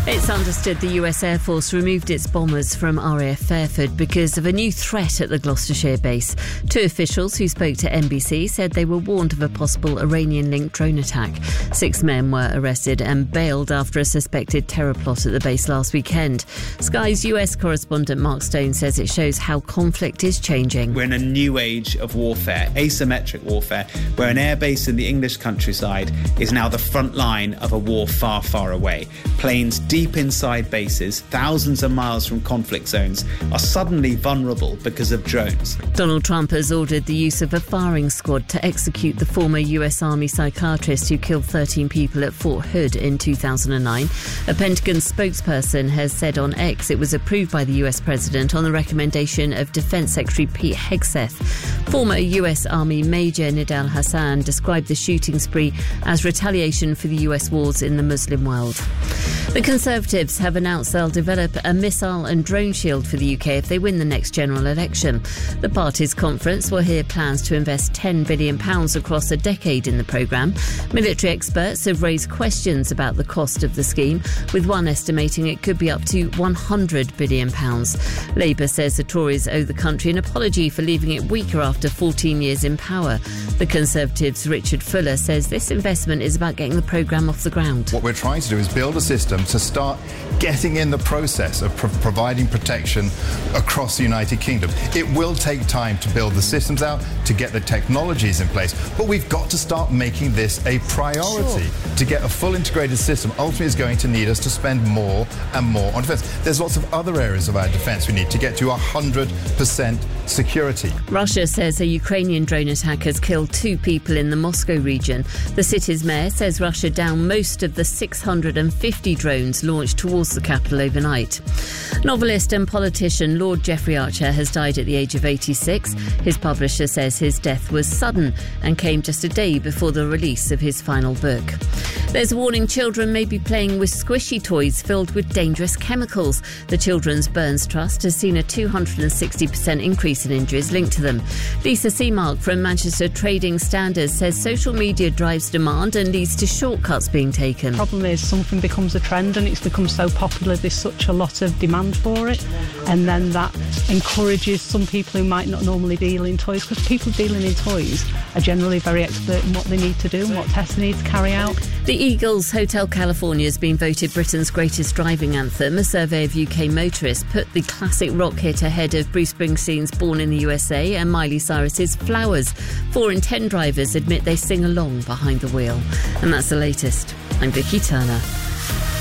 It's understood the US Air Force removed its bombers from RAF Fairford because of a new threat at the Gloucestershire base. Two officials who spoke to NBC said they were warned of a possible Iranian-linked drone attack. 6 men were arrested and bailed after a suspected terror plot at the base last weekend. Sky's US correspondent Mark Stone says it shows how conflict is changing. We're in a new age of warfare, asymmetric warfare, where an airbase in the English countryside is now the front line of a war far, far away. Planes deep inside bases, thousands of miles from conflict zones, are suddenly vulnerable because of drones. Donald Trump has ordered the use of a firing squad to execute the former US Army psychiatrist who killed 13 people at Fort Hood in 2009. A Pentagon spokesperson has said on X it was approved by the US president on the recommendation of Defense Secretary Pete Hegseth. Former US Army Major Nidal Hassan described the shooting spree as retaliation for the US wars in the Muslim world. The Conservatives have announced they'll develop a missile and drone shield for the UK if they win the next general election. The party's conference will hear plans to invest £10 billion across a decade in the programme. Military experts have raised questions about the cost of the scheme, with one estimating it could be up to £100 billion. Labour says the Tories owe the country an apology for leaving it weaker after 14 years in power. The Conservatives' Richard Fuller says this investment is about getting the programme off the ground. What we're trying to do is build a system to start getting in the process of providing protection across the United Kingdom. It will take time to build the systems out, to get the technologies in place, but we've got to start making this a priority. Sure. To get a full integrated system ultimately is going to need us to spend more and more on defence. There's lots of other areas of our defence we need to get to 100% security. Russia says a Ukrainian drone attack has killed 2 people in the Moscow region. The city's mayor says Russia downed most of the 650 drones launched towards the capital overnight. Novelist and politician Lord Jeffrey Archer has died at the age of 86. His publisher says his death was sudden and came just a day before the release of his final book. There's a warning children may be playing with squishy toys filled with dangerous chemicals. The Children's Burns Trust has seen a 260% increase in injuries linked to them. Lisa Seamark from Manchester Trading Standards says social media drives demand and leads to shortcuts being taken. The problem is something becomes a trend and it's become so popular, there's such a lot of demand for it, and then that encourages some people who might not normally deal in toys, because people dealing in toys are generally very expert in what they need to do and what tests they need to carry out. The Eagles' Hotel California has been voted Britain's greatest driving anthem. A survey of UK motorists put the classic rock hit ahead of Bruce Springsteen's Born in the USA and Miley Cyrus's Flowers. 4 in 10 drivers admit they sing along behind the wheel. And that's the latest. I'm Vicky Turner.